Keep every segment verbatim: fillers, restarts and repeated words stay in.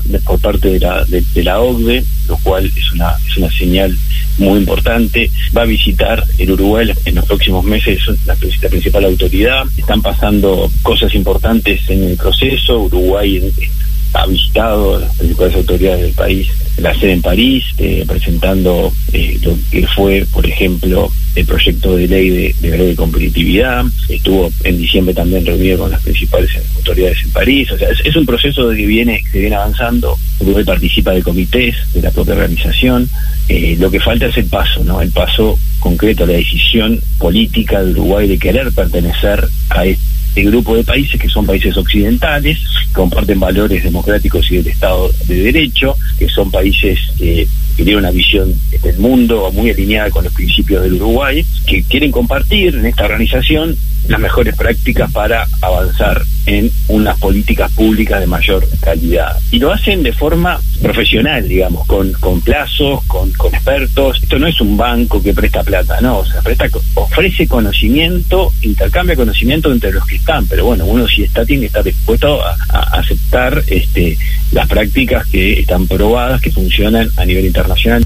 de, por parte de la de, de la O C D E, lo cual es una es una señal muy importante. Va a visitar el Uruguay en los próximos meses la, la principal autoridad. Están pasando cosas importantes en el proceso. Uruguay ha visitado las principales autoridades del país, la sede en París, eh, presentando eh, lo que fue, por ejemplo, el proyecto de ley de, de ley de competitividad. Estuvo en diciembre también reunido con las principales autoridades en París. O sea, es, es un proceso que viene que viene avanzando. Uruguay participa de comités de la propia organización. Eh, lo que falta es el paso, ¿no? El paso concreto, la decisión política de Uruguay de querer pertenecer a este grupo de países que son países occidentales, que comparten valores democráticos y del Estado de Derecho, que son países eh, que tienen una visión del mundo muy alineada con los principios del Uruguay, que quieren compartir en esta organización las mejores prácticas para avanzar en unas políticas públicas de mayor calidad. Y lo hacen de forma profesional, digamos, con, con plazos, con, con expertos. Esto no es un banco que presta plata, no, o sea, presta, ofrece conocimiento, intercambia conocimiento entre los que están, pero bueno, uno si está tiene que estar dispuesto a, a aceptar este, las prácticas que están probadas, que funcionan a nivel internacional.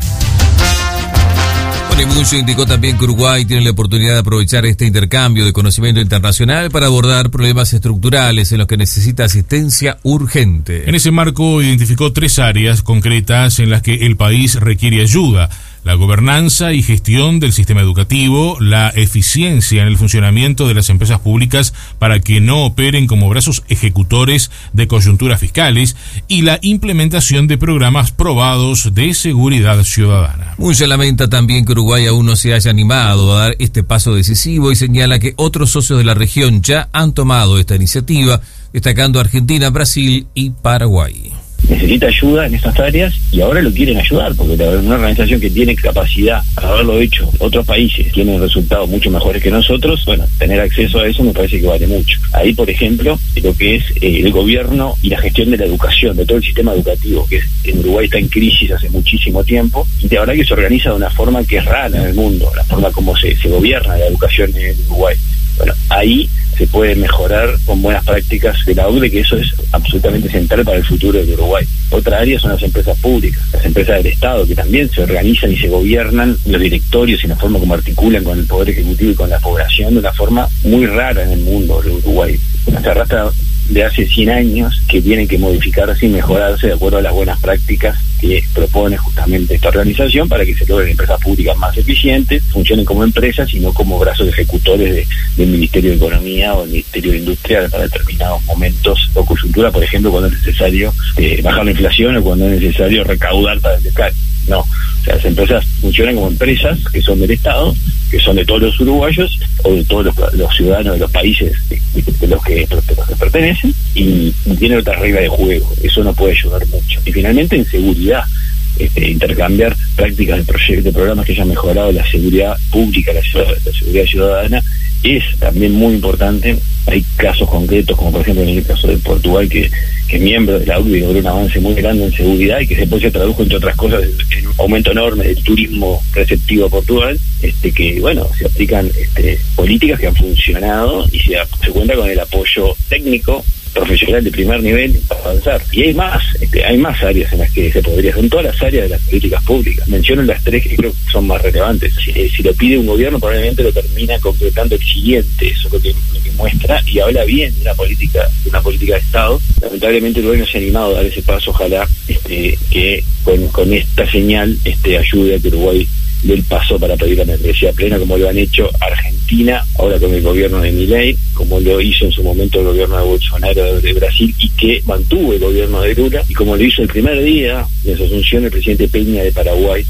Muncho indicó también que Uruguay tiene la oportunidad de aprovechar este intercambio de conocimiento internacional para abordar problemas estructurales en los que necesita asistencia urgente. En ese marco identificó tres áreas concretas en las que el país requiere ayuda: la gobernanza y gestión del sistema educativo, la eficiencia en el funcionamiento de las empresas públicas para que no operen como brazos ejecutores de coyunturas fiscales, y la implementación de programas probados de seguridad ciudadana. Muncho lamenta también que Uruguay aún no se haya animado a dar este paso decisivo y señala que otros socios de la región ya han tomado esta iniciativa, destacando Argentina, Brasil y Paraguay. Necesita ayuda en estas áreas y ahora lo quieren ayudar, porque una organización que tiene capacidad para haberlo hecho, otros países tienen resultados mucho mejores que nosotros, bueno, tener acceso a eso me parece que vale mucho. Ahí, por ejemplo, lo que es eh, el gobierno y la gestión de la educación, de todo el sistema educativo, que es, en Uruguay está en crisis hace muchísimo tiempo, y de verdad que se organiza de una forma que es rara en el mundo, la forma como se, se gobierna la educación en Uruguay. Bueno, ahí se puede mejorar con buenas prácticas de la O C D E, que eso es absolutamente central para el futuro de Uruguay. Otra área son las empresas públicas, las empresas del Estado, que también se organizan y se gobiernan, los directorios y la forma como articulan con el Poder Ejecutivo y con la población de una forma muy rara en el mundo de Uruguay. Se arrastra de hace cien años que tienen que modificarse y mejorarse de acuerdo a las buenas prácticas que propone justamente esta organización para que se logren empresas públicas más eficientes, funcionen como empresas y no como brazos ejecutores de, del Ministerio de Economía o el Ministerio de Industria para determinados momentos o coyuntura, por ejemplo, cuando es necesario eh, bajar la inflación o cuando es necesario recaudar para el descargue. No, o sea, las empresas funcionan como empresas que son del Estado, que son de todos los uruguayos o de todos los, los ciudadanos de los países de, de, los que, de los que pertenecen, y, y tienen otras reglas de juego. Eso no puede ayudar mucho. Y finalmente, en seguridad, este, intercambiar prácticas de proyectos, de programas que hayan mejorado la seguridad pública, la, la seguridad ciudadana, es también muy importante. Hay casos concretos, como por ejemplo en el caso de Portugal, que, que miembros de la U C D E logró un avance muy grande en seguridad y que después se tradujo, entre otras cosas, en un aumento enorme del turismo receptivo a Portugal, este que, bueno, se aplican este, políticas que han funcionado y se, se cuenta con el apoyo técnico, profesional de primer nivel para avanzar. Y hay más, este, hay más áreas en las que se podría, son todas las áreas de las políticas públicas. Menciono las tres que creo que son más relevantes. Si, eh, si lo pide un gobierno, probablemente lo termina concretando el siguiente. Eso es lo que, lo que muestra y habla bien de una política, de una política de Estado. Lamentablemente el gobierno se ha animado a dar ese paso. Ojalá este, que con, con esta señal este, ayude a que Uruguay del paso para pedir la membresía plena, como lo han hecho Argentina, ahora con el gobierno de Milei, como lo hizo en su momento el gobierno de Bolsonaro de Brasil, y que mantuvo el gobierno de Lula, y como lo hizo el primer día de su asunción el presidente Peña de Paraguay.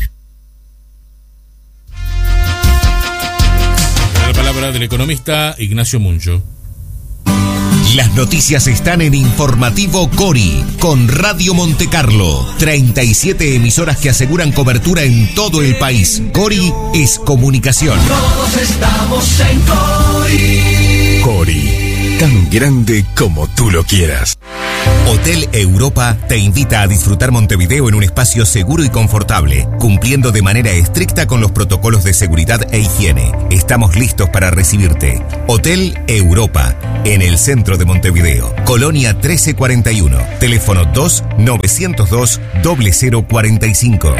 La palabra del economista Ignacio Muncho. Las noticias están en Informativo Cori, con Radio Monte Carlo. treinta y siete emisoras que aseguran cobertura en todo el país. Cori es comunicación. Todos estamos en Cori. Cori, tan grande como tú lo quieras. Hotel Europa te invita a disfrutar Montevideo en un espacio seguro y confortable, cumpliendo de manera estricta con los protocolos de seguridad e higiene. Estamos listos para recibirte. Hotel Europa, en el centro de Montevideo, Colonia trece cuarenta y uno, teléfono dos novecientos dos cero cero cuarenta y cinco.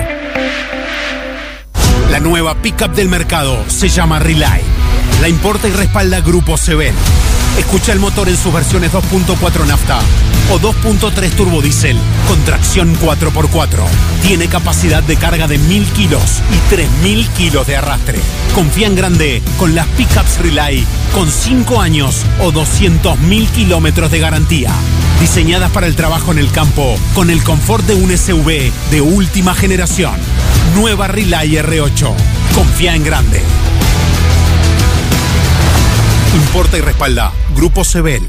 La nueva pickup del mercado se llama Relay. La importa y respalda Grupo Sebel. Escucha el motor en sus versiones dos punto cuatro nafta o dos punto tres turbodiesel con tracción cuatro por cuatro. Tiene capacidad de carga de mil kilos y tres mil kilos de arrastre. Confía en grande con las pickups Relay con cinco años o doscientos mil kilómetros de garantía. Diseñadas para el trabajo en el campo con el confort de un S U V de última generación. Nueva Relay R ocho. Confía en grande. Importa y respalda Grupo Sebel.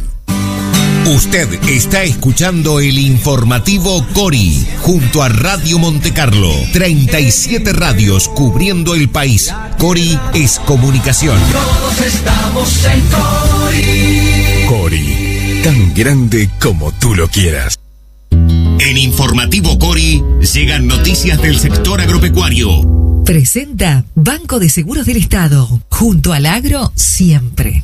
Usted está escuchando el informativo Cori junto a Radio Montecarlo. treinta y siete radios cubriendo el país. Cori es comunicación. Todos estamos en Cori. Cori, tan grande como tú lo quieras. En Informativo Cori llegan noticias del sector agropecuario. Presenta Banco de Seguros del Estado. Junto al agro, siempre.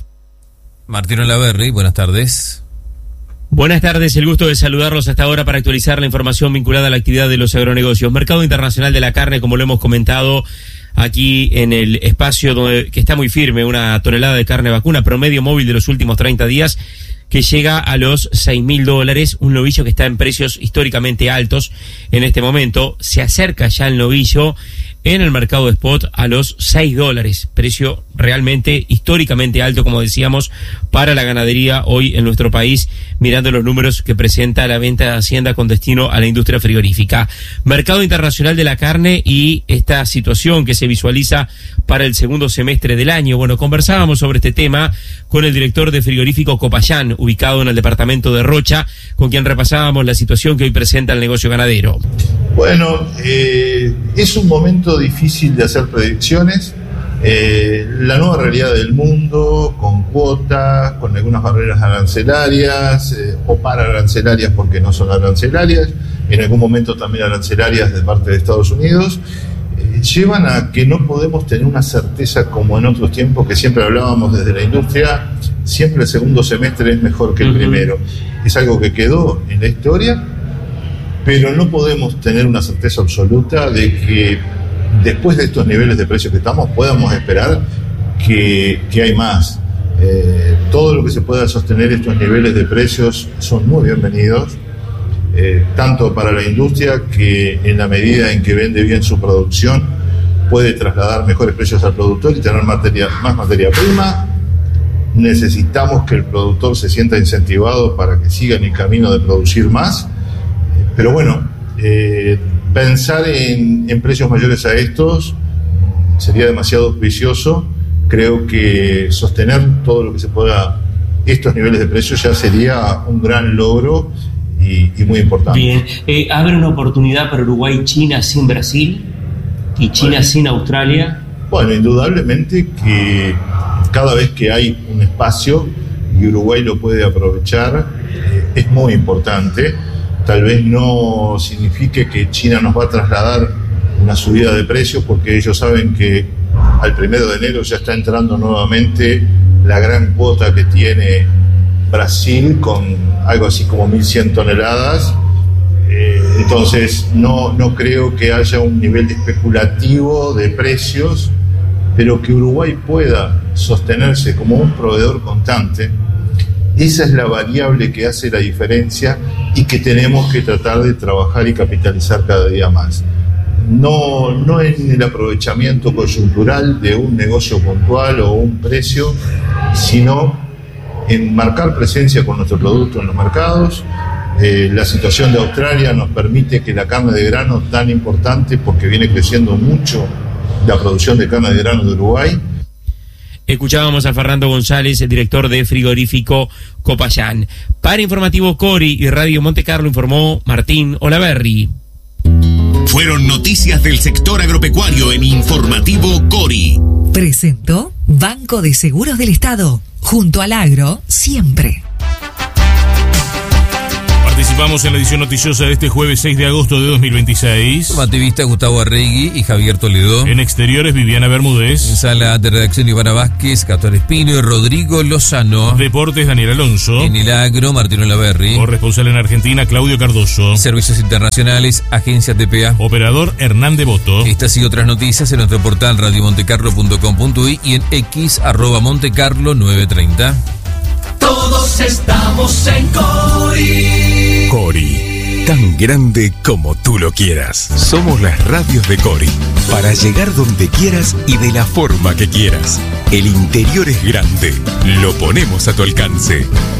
Martín Olaverri, buenas tardes. Buenas tardes, el gusto de saludarlos hasta ahora para actualizar la información vinculada a la actividad de los agronegocios. Mercado internacional de la carne, como lo hemos comentado aquí en el espacio donde, que está muy firme, una tonelada de carne vacuna, promedio móvil de los últimos treinta días, que llega a los seis mil dólares, un novillo que está en precios históricamente altos en este momento. Se acerca ya el novillo en el mercado de spot a los seis dólares, precio realmente históricamente alto, como decíamos, para la ganadería hoy en nuestro país, mirando los números que presenta la venta de Hacienda con destino a la industria frigorífica. Mercado internacional de la carne y esta situación que se visualiza para el segundo semestre del año. Bueno, conversábamos sobre este tema con el director de frigorífico Copayán, ubicado en el departamento de Rocha, con quien repasábamos la situación que hoy presenta el negocio ganadero. Bueno, eh, es un momento difícil de hacer predicciones. Eh, la nueva realidad del mundo, con cuotas, con algunas barreras arancelarias eh, o pararancelarias porque no son arancelarias, en algún momento también arancelarias de parte de Estados Unidos, eh, llevan a que no podemos tener una certeza como en otros tiempos que siempre hablábamos desde la industria, siempre el segundo semestre es mejor que el uh-huh. primero. Es algo que quedó en la historia, pero no podemos tener una certeza absoluta de que después de estos niveles de precios que estamos podamos esperar que, que hay más. Eh, todo lo que se pueda sostener estos niveles de precios son muy bienvenidos, eh, tanto para la industria, que en la medida en que vende bien su producción puede trasladar mejores precios al productor y tener materia, más materia prima. Necesitamos que el productor se sienta incentivado para que siga en el camino de producir más. Pero bueno, eh, pensar en, en precios mayores a estos sería demasiado auspicioso. Creo que sostener todo lo que se pueda, estos niveles de precios, ya sería un gran logro y, y muy importante. Bien, eh, ¿abre una oportunidad para Uruguay, China sin Brasil y China bueno, sin Australia? Bueno, indudablemente que cada vez que hay un espacio y Uruguay lo puede aprovechar, eh, es muy importante. Tal vez no signifique que China nos va a trasladar una subida de precios, porque ellos saben que al primero de enero ya está entrando nuevamente la gran cuota que tiene Brasil, con algo así como mil cien toneladas. Eh, entonces no, no creo que haya un nivel especulativo de precios, pero que Uruguay pueda sostenerse como un proveedor constante. Esa es la variable que hace la diferencia y que tenemos que tratar de trabajar y capitalizar cada día más. No, no en el aprovechamiento coyuntural de un negocio puntual o un precio, sino en marcar presencia con nuestro producto en los mercados. Eh, la situación de Australia nos permite que la carne de grano, tan importante porque viene creciendo mucho la producción de carne de grano de Uruguay. Escuchábamos a Fernando González, el director de frigorífico Copayán. Para Informativo Cori y Radio Montecarlo informó Martín Olaverri. Fueron noticias del sector agropecuario en Informativo Cori. Presentó Banco de Seguros del Estado. Junto al agro, siempre. Participa Participamos en la edición noticiosa de este jueves seis de agosto de dos mil veintiséis. Activista Gustavo Arregui y Javier Toledo. En exteriores, Viviana Bermúdez. En sala de redacción, Ivana Vázquez, Castor Espino y Rodrigo Lozano. Deportes, Daniel Alonso. En el agro, Martino Laverri. Corresponsal en Argentina, Claudio Cardoso. Servicios internacionales, Agencia T P A. Operador, Hernán Devoto. Estas y otras noticias en nuestro portal radio montecarlo punto com punto uy y en X, arroba montecarlo nueve treinta. Todos estamos en Cori. Cori, tan grande como tú lo quieras. Somos las radios de Cori, para llegar donde quieras y de la forma que quieras. El interior es grande, lo ponemos a tu alcance.